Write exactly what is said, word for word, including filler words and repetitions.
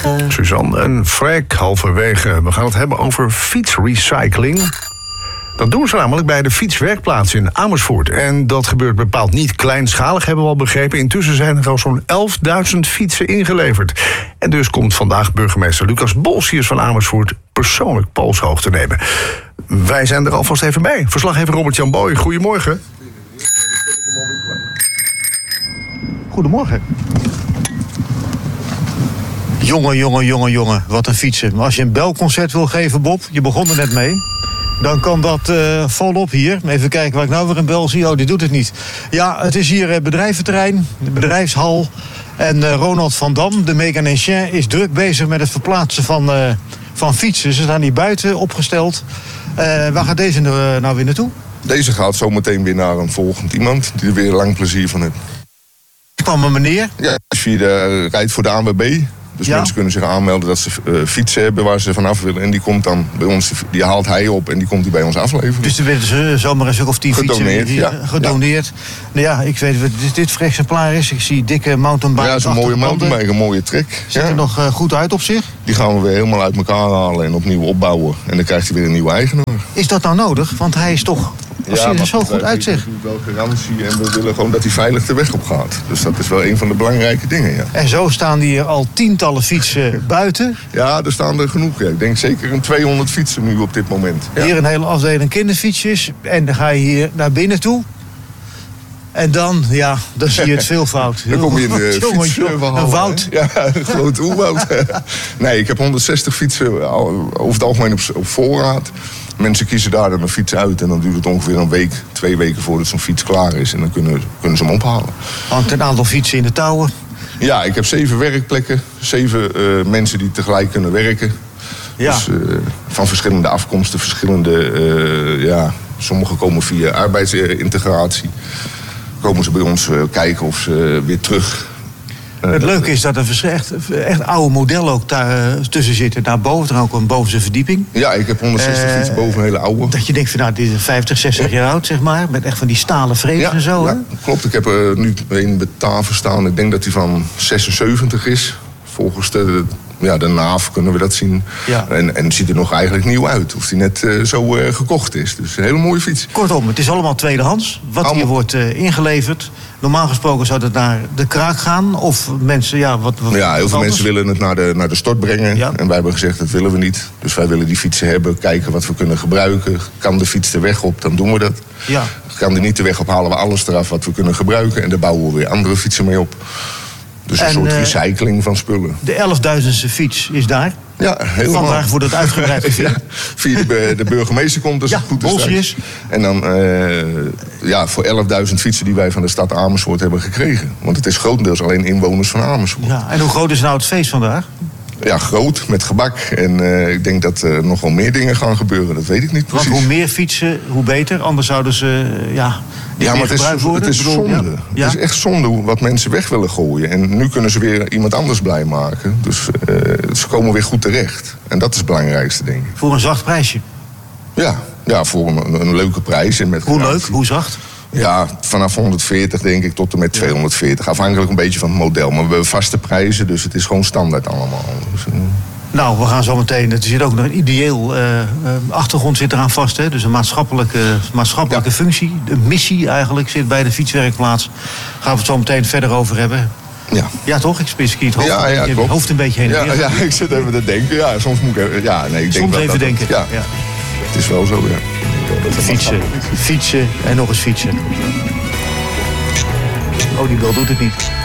halverwege. Suzanne en Freek, halverwege. We gaan het hebben over fietsrecycling. Dat doen ze namelijk bij de fietswerkplaats in Amersfoort. En dat gebeurt bepaald niet kleinschalig, hebben we al begrepen. Intussen zijn er al zo'n elfduizend fietsen ingeleverd. En dus komt vandaag burgemeester Lucas Bolsius van Amersfoort persoonlijk polshoog te nemen. Wij zijn er alvast even bij. Verslaggever Robert-Jan Boy, goedemorgen. Goedemorgen. Jongen, jongen, jongen, jongen, wat een fietsen. Maar als je een belconcert wil geven, Bob, je begon er net mee, dan kan dat uh, volop hier. Even kijken waar ik nou weer een bel zie. Oh, die doet het niet. Ja, het is hier uh, bedrijventerrein, de bedrijfshal. En uh, Ronald van Dam, de mechanicien, is druk bezig met het verplaatsen van, uh, van fietsen. Ze staan hier buiten opgesteld. Uh, waar gaat deze uh, nou weer naartoe? Deze gaat zo meteen weer naar een volgend iemand die er weer lang plezier van heeft. Er kwam een meneer. Ja, als je uh, rijdt voor de A N W B. Dus ja. mensen kunnen zich aanmelden dat ze uh, fietsen hebben waar ze vanaf willen. En die komt dan bij ons, die haalt hij op en die komt die bij ons afleveren. Dus er werden ze zomaar een stuk of tien gedoneerd, fietsen ja. gedoneerd. Ja. Nou ja, ik weet wat dit, dit voor exemplaar is. Ik zie dikke mountainbike. Ja, dat is een mooie mountainbike, een mooie trek. Ziet ja. er nog uh, goed uit op zich? Die gaan we weer helemaal uit elkaar halen en opnieuw opbouwen. En dan krijgt hij weer een nieuwe eigenaar. Is dat nou nodig? Want hij is toch... Als hij er zo goed uitziet. We hebben wel garantie en we willen gewoon dat hij veilig de weg op gaat. Dus dat is wel een van de belangrijke dingen, ja. En zo staan hier al tientallen fietsen buiten. Ja, er staan er genoeg. Ja. Ik denk zeker een tweehonderd fietsen nu op dit moment. Ja. Hier een hele afdeling kinderfietsjes. En dan ga je hier naar binnen toe. En dan, ja, dan zie je het veelvoud. Dan kom je in de jongen, fietsverhaal. Een woud. Ja, een groot oerwoud. Nee, ik heb honderdzestig fietsen over het algemeen op, op voorraad. Mensen kiezen daar dan een fiets uit en dan duurt het ongeveer een week, twee weken voordat zo'n fiets klaar is. En dan kunnen, kunnen ze hem ophalen. Hangt een aantal fietsen in de touwen? Ja, ik heb zeven werkplekken, zeven uh, mensen die tegelijk kunnen werken. Ja. Dus uh, van verschillende afkomsten, verschillende, uh, ja, sommigen komen via arbeidsintegratie. Komen ze bij ons uh, kijken of ze weer terug... Het leuke is dat er echt, echt oude modellen ook daar tussen zitten. Daarboven, er ook een bovenste verdieping. Ja, ik heb honderdzestig uh, fietsen boven, een hele oude. Dat je denkt van nou, dit is vijftig, zestig jaar oud, zeg maar. Met echt van die stalen frames ja, en zo. Ja, hè? Klopt. Ik heb er nu een bij tafel staan. Ik denk dat die van zesenzeventig is. Volgens de, ja, de naaf kunnen we dat zien. Ja. En, en het ziet er nog eigenlijk nieuw uit. Of die net uh, zo uh, gekocht is. Dus een hele mooie fiets. Kortom, het is allemaal tweedehands. Wat allemaal... hier wordt uh, ingeleverd. Normaal gesproken zou het naar de kraak gaan. Of mensen, ja, wat... wat ja, heel veel anders? mensen willen het naar de, naar de stort brengen. Ja. En wij hebben gezegd, dat willen we niet. Dus wij willen die fietsen hebben, kijken wat we kunnen gebruiken. Kan de fiets de weg op, dan doen we dat. Ja. Kan die niet de weg op, halen we alles eraf wat we kunnen gebruiken. En daar bouwen we weer andere fietsen mee op. Dus een en, soort recycling uh, van spullen. De elfduizendste fiets is daar. Ja, helemaal. Vandaag wordt het uitgebreid gezien. Ja, via de, de burgemeester komt, dus ja, goed is Bolsius. En dan uh, ja, voor elfduizend fietsen die wij van de stad Amersfoort hebben gekregen. Want het is grotendeels alleen inwoners van Amersfoort. Ja, en hoe groot is nou het feest vandaag? Ja, groot, met gebak. En uh, ik denk dat er nog wel meer dingen gaan gebeuren. Dat weet ik niet precies. Want hoe meer fietsen, hoe beter. Anders zouden ze, uh, ja... Ja, maar het is, het is zonde. Ja. Ja. Het is echt zonde wat mensen weg willen gooien. En nu kunnen ze weer iemand anders blij maken. Dus uh, ze komen weer goed terecht. En dat is het belangrijkste, denk ik. Voor een zacht prijsje? Ja, ja voor een, een leuke prijs. En met hoe garantie. leuk? Hoe zacht? Ja, vanaf honderdveertig denk ik tot en met tweehonderdveertig. Afhankelijk een beetje van het model. Maar we hebben vaste prijzen, dus het is gewoon standaard allemaal. Dus, uh... Nou, we gaan zo meteen. Er zit ook nog een ideeel uh, achtergrond zit eraan vast. Hè? Dus een maatschappelijke, maatschappelijke ja. functie. De missie eigenlijk zit bij de fietswerkplaats. Gaan we het zo meteen verder over hebben. Ja, ja toch? Ik spits het hoofd, ja, ja, je hoofd een beetje heen en weer. Ja, ja, ik zit even te denken. Ja, soms moet ik even, ja, nee, ik denk soms wel even dat denken. Het, ja. Ja. Het is wel zo, ja. Fietsen, fietsen en nog eens fietsen. Oh, die bel doet het niet.